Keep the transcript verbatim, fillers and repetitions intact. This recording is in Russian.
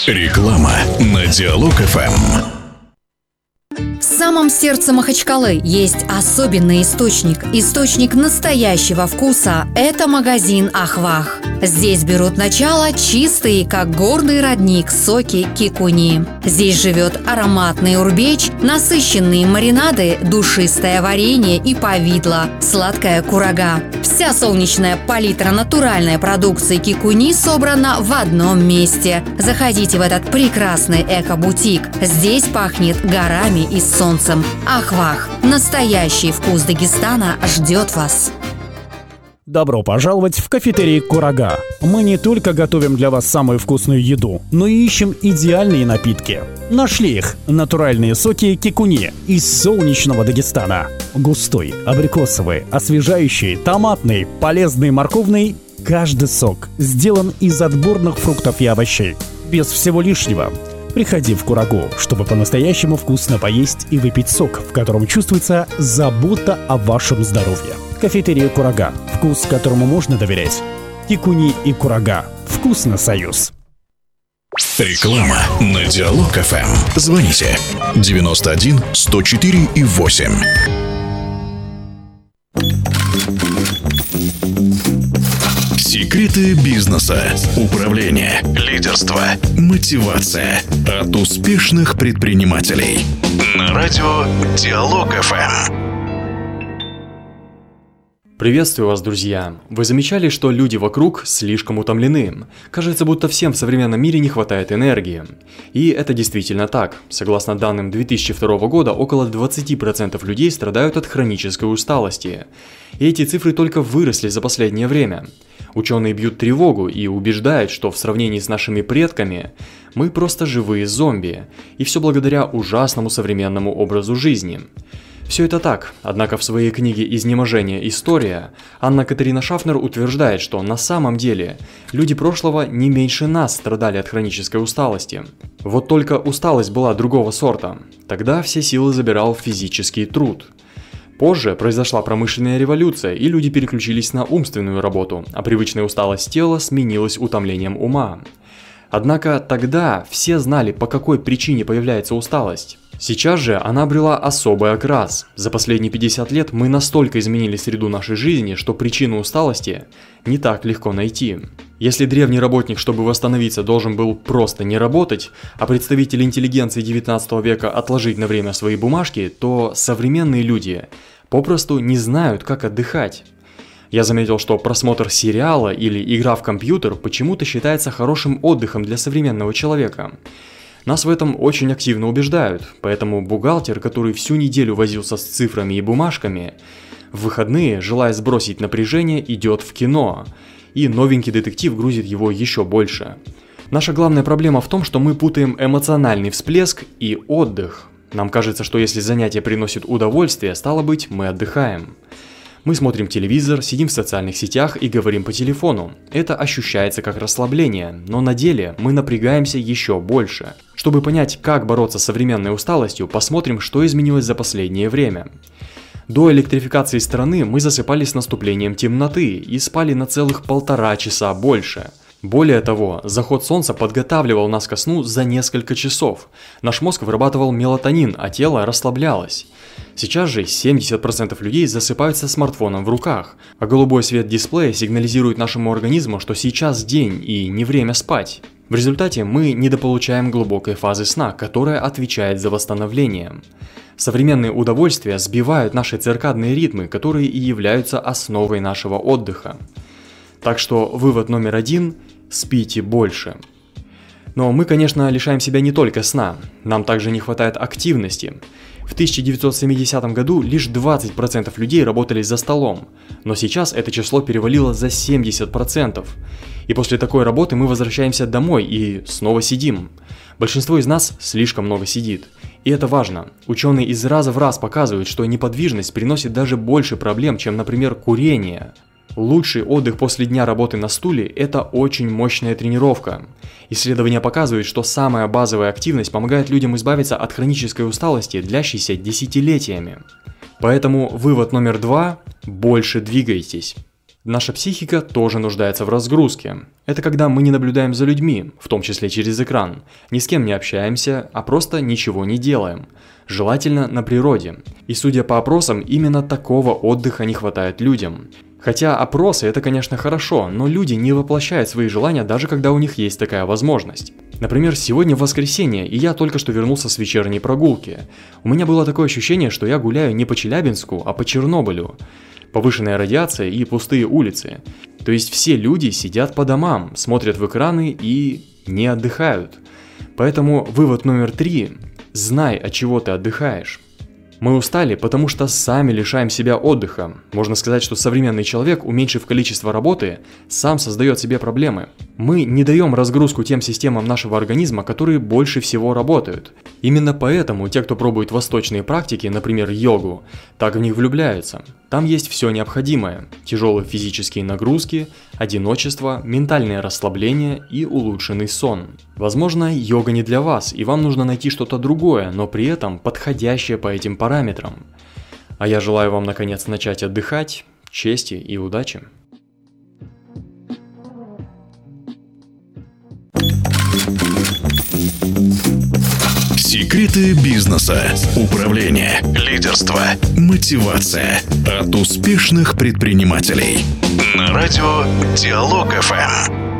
Реклама на Диалог эф эм. В самом сердце Махачкалы есть особенный источник. Источник настоящего вкуса – это магазин «Ахвах». Здесь берут начало чистые, как горный родник, соки кикуни. Здесь живет ароматный урбеч, насыщенные маринады, душистое варенье и повидло, сладкая курага. Вся солнечная палитра натуральной продукции кикуни собрана в одном месте. Заходите в этот прекрасный эко-бутик. Здесь пахнет горами и солнцем. Ахвах. Настоящий вкус Дагестана ждет вас. Добро пожаловать в кафетерий «Курага». Мы не только готовим для вас самую вкусную еду, но и ищем идеальные напитки. Нашли их – натуральные соки кикуни из солнечного Дагестана. Густой, абрикосовый, освежающий, томатный, полезный, морковный – каждый сок сделан из отборных фруктов и овощей. Без всего лишнего. Приходи в Курагу, чтобы по-настоящему вкусно поесть и выпить сок, в котором чувствуется забота о вашем здоровье. Кафетерия «Курага», вкус которому можно доверять. Кикуни и Курага. Вкусно, союз. Реклама на Диалог эф эм. Звоните девяносто один сто четыре и восемь. Секреты бизнеса, управления, лидерства, мотивация от успешных предпринимателей. На радио Диалог эф эм. Приветствую вас, друзья! Вы замечали, что люди вокруг слишком утомлены? Кажется, будто всем в современном мире не хватает энергии. И это действительно так. Согласно данным две тысячи второго года, около двадцать процентов людей страдают от хронической усталости. И эти цифры только выросли за последнее время. Ученые бьют тревогу и убеждают, что в сравнении с нашими предками мы просто живые зомби. И все благодаря ужасному современному образу жизни. Все это так, однако в своей книге «Изнеможение. История» Анна Катерина Шафнер утверждает, что на самом деле люди прошлого не меньше нас страдали от хронической усталости. Вот только усталость была другого сорта. Тогда все силы забирал физический труд. Позже произошла промышленная революция, и люди переключились на умственную работу, а привычная усталость тела сменилась утомлением ума. Однако тогда все знали, по какой причине появляется усталость. Сейчас же она обрела особый окрас. За последние пятьдесят лет мы настолько изменили среду нашей жизни, что причину усталости не так легко найти. Если древний работник, чтобы восстановиться, должен был просто не работать, а представители интеллигенции девятнадцатого века отложить на время свои бумажки, то современные люди попросту не знают, как отдыхать. Я заметил, что просмотр сериала или игра в компьютер почему-то считается хорошим отдыхом для современного человека. Нас в этом очень активно убеждают, поэтому бухгалтер, который всю неделю возился с цифрами и бумажками, в выходные, желая сбросить напряжение, идет в кино, и новенький детектив грузит его еще больше. Наша главная проблема в том, что мы путаем эмоциональный всплеск и отдых. Нам кажется, что если занятие приносит удовольствие, стало быть, мы отдыхаем. Мы смотрим телевизор, сидим в социальных сетях и говорим по телефону. Это ощущается как расслабление, но на деле мы напрягаемся еще больше. Чтобы понять, как бороться с современной усталостью, посмотрим, что изменилось за последнее время. До электрификации страны мы засыпали с наступлением темноты и спали на целых полтора часа больше. Более того, заход солнца подготавливал нас ко сну за несколько часов. Наш мозг вырабатывал мелатонин, а тело расслаблялось. Сейчас же семьдесят процентов людей засыпают со смартфоном в руках, а голубой свет дисплея сигнализирует нашему организму, что сейчас день и не время спать. В результате мы недополучаем глубокой фазы сна, которая отвечает за восстановление. Современные удовольствия сбивают наши циркадные ритмы, которые и являются основой нашего отдыха. Так что вывод номер один – спите больше. Но мы, конечно, лишаем себя не только сна, нам также не хватает активности. В тысяча девятьсот семидесятом году лишь двадцать процентов людей работали за столом, но сейчас это число перевалило за семьдесят процентов. И после такой работы мы возвращаемся домой и снова сидим. Большинство из нас слишком много сидит. И это важно. Ученые из раза в раз показывают, что неподвижность приносит даже больше проблем, чем, например, курение. Лучший отдых после дня работы на стуле – это очень мощная тренировка. Исследования показывают, что самая базовая активность помогает людям избавиться от хронической усталости, длящейся десятилетиями. Поэтому вывод номер два – больше двигайтесь. Наша психика тоже нуждается в разгрузке. Это когда мы не наблюдаем за людьми, в том числе через экран, ни с кем не общаемся, а просто ничего не делаем. Желательно на природе. И судя по опросам, именно такого отдыха не хватает людям. Хотя опросы это, конечно, хорошо, но люди не воплощают свои желания, даже когда у них есть такая возможность. Например, сегодня воскресенье, и я только что вернулся с вечерней прогулки. У меня было такое ощущение, что я гуляю не по Челябинску, а по Чернобылю. Повышенная радиация и пустые улицы. То есть все люди сидят по домам, смотрят в экраны и не отдыхают. Поэтому вывод номер три – знай, от чего ты отдыхаешь. Мы устали, потому что сами лишаем себя отдыха. Можно сказать, что современный человек, уменьшив количество работы, сам создает себе проблемы. Мы не даем разгрузку тем системам нашего организма, которые больше всего работают. Именно поэтому те, кто пробует восточные практики, например, йогу, так в них влюбляются. Там есть все необходимое: тяжелые физические нагрузки, одиночество, ментальное расслабление и улучшенный сон. Возможно, йога не для вас, и вам нужно найти что-то другое, но при этом подходящее по этим параметрам. А я желаю вам наконец начать отдыхать. Чести и удачи! Секреты бизнеса, управления, лидерства, мотивация от успешных предпринимателей. На радио Диалог эф эм.